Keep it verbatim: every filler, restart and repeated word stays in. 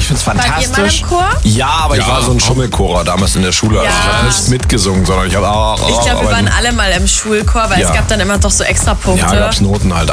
ich find's Wart ihr fantastisch. mal im Chor? Ja, aber ich Ja. war so ein Schummelchorer damals in der Schule. Also Ja. ich habe nicht mitgesungen, sondern ich habe... Ich glaube, wir waren alle mal im Schulchor, weil Ja. es gab dann immer doch so extra Punkte. Ja, gab's Noten halt.